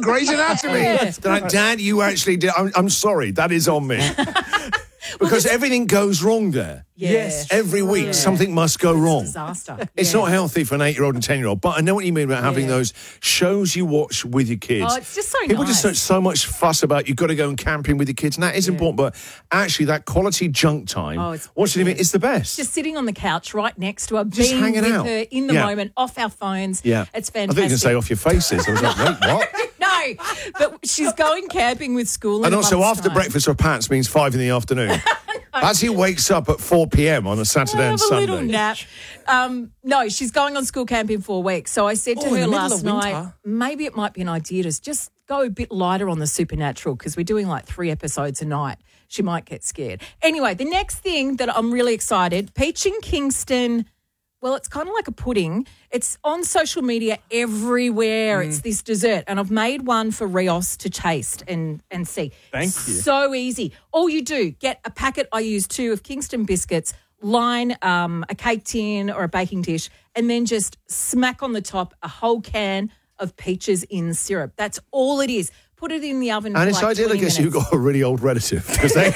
Grey's Anatomy. They're like, Dad, you actually did. I'm sorry, that is on me. Because everything goes wrong there. Yes. Every week, something must go wrong. Disaster. It's not healthy for an 8-year-old and 10-year-old, but I know what you mean about having those shows you watch with your kids. Oh, it's just so People nice. just so much fuss about you've got to go and camping with your kids, and that is important, but actually that quality junk time, watching TV, is the best. Just sitting on the couch right next to her, Just being hanging with out. her in the moment, off our phones. Yeah. It's I fantastic. think you can say off your faces. I was like, wait, what? No, but she's going camping with school. And also, month's after time. breakfast for Pats means 5 in the afternoon. As he wakes up at 4 p.m. on a Saturday and have Sunday. a little nap. No, she's going on school camp in 4 weeks. So I said to her last night, maybe it might be an idea to just go a bit lighter on the Supernatural because we're doing like 3 episodes a night. She might get scared. Anyway, the next thing that I'm really excited, Peach and Kingston. Well, it's kind of like a pudding. It's on social media everywhere. It's this dessert. And I've made one for Rios to taste and see. Thank you. So easy. All you do, get a packet, I use 2 of Kingston biscuits, line a cake tin or a baking dish, and then just smack on the top a whole can of peaches in syrup. That's all it is. Put it in the oven And for it's like ideal, 20 I guess, minutes. you've got a really old relative because they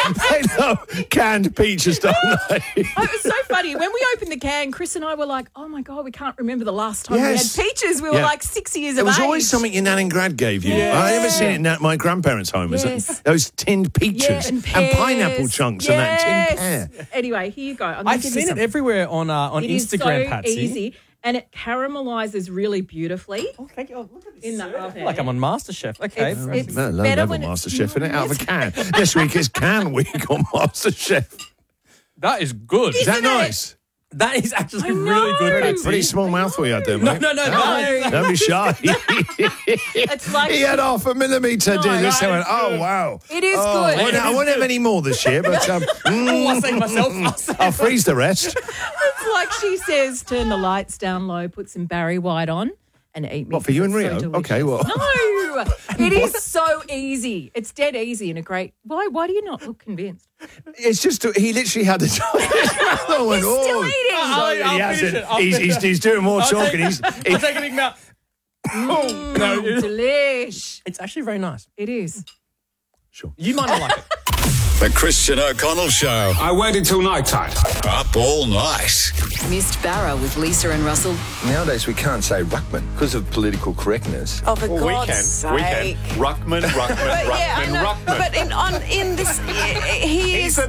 love canned peaches, don't they? It was so funny. When we opened the can, Chris and I were like, oh, my God, we can't remember the last time we had peaches. We were like 6 years of age. It was always something your nan and grad gave you. Yeah. I never seen it at my grandparents' home. Yes. Those tinned peaches Yeah, and pears. pineapple chunks and that tinned pear. Anyway, here you go. I'm gonna I've give you seen it some. everywhere on It Instagram, is so Patsy. easy, and it caramelizes really beautifully Oh, thank you. Oh, look at this in the syrup. oven. Like I'm on MasterChef. Okay. It's Low better level when MasterChef in it, out of a can. This week is Can Week on MasterChef. That is good. Is that nice? That is actually I really know. good, Patsy. Pretty small mouthful you had there, mate. No. Don't be shy. It's like He had half a millimeter, No, did this. I went, it's oh, good. wow. It is Oh, good. I won't have any more this year, but I saved myself. I'll freeze the rest. It's like she says, turn the lights down low, put some Barry White on, and eat me. What, for you and It's so Rio? delicious. Okay, well. No, it is so easy. It's dead easy and a great. Why do you not look convinced? It's just, he literally had the time. I went, He's still oh. eating. I'll He finish hasn't. it. I'll He's, finish he's, it. he's doing more I'll talking. I'll take a big mouth. No, Delish. it's actually very nice. It is. Sure. You might not like it. The Christian O'Connell Show. I waited till night time. Up all night. Missed Barra with Lisa and Russell. Nowadays, we can't say ruckman because of political correctness. Oh, for We God's can. sake. We can. Ruckman, But yeah, I know. Ruckman. But in this, he is